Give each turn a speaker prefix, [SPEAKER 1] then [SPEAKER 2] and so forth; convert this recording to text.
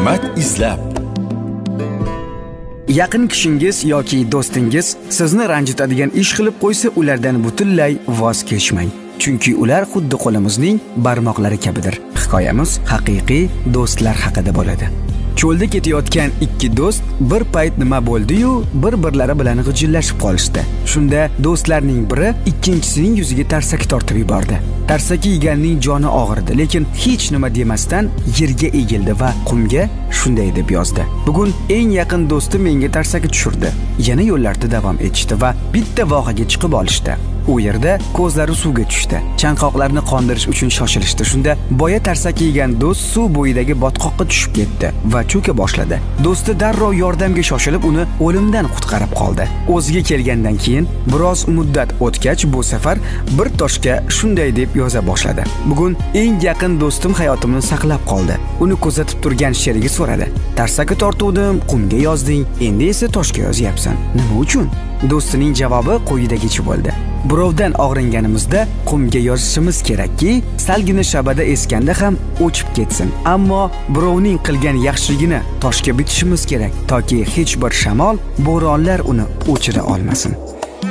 [SPEAKER 1] hikmat izlab.
[SPEAKER 2] Yaqin kishingiz yoki do'stingiz sizni ranjitadigan ish qilib qo'ysa, ulardan butunlay voz kechmang. Chunki ular xuddi qo'limizning barmoqlari kabidir. Hikoyamiz haqiqiy do'stlar haqida bo'ladi. Cho'lda ketayotgan ikki do'st bir payt nima bo'ldi-yu, bir-birlari bilan g'ijillashib qolishdi. Shunda do'stlarning biri ikkinchisining yuziga tarsaki tortib yubordi. Tarsaki yeganning joni og'irdi, lekin hech nima demasdan yerga egildi va qumga shunday deb yozdi: "Bugun eng yaqin do'stim menga tarsaki tushirdi." Yana yo'llarda davom etishdi va bitta voqaga chiqib olishdi. U yerda ko'zlari suvga tushdi. Chanqoqlarni qondirish uchun shoshilishdi. Shunda boya tarsaki yegan do'st suv bo'yidagi botqoqqa tushib ketdi va cho'ka boshladi. Do'sti darrov yordamga shoshilib uni o'limdan qutqarib qoldi. O'ziga kelgandan keyin biroz muddat o'tgach, bu safar bir toshga shunday deb yoza boshladi: "Bugun eng yaqin do'stim hayotimni saqlab qoldi." Uni kuzatib turgan sherigi so'radi: "Tarsaki tortuvdim, qumga yozding, endi esa toshga yozyapsan. Nima uchun?" Do'stining javobi quyidagicha bo'ldi: "Birovdan og'ringanimizda qumga yozishimiz kerakki, salgina shabada eskanda ham o'chib ketsin. Ammo birovning qilgan yaxshiligini toshga bitishimiz kerak, toki hech bir shamol, bo'ronlar uni o'chira olmasin."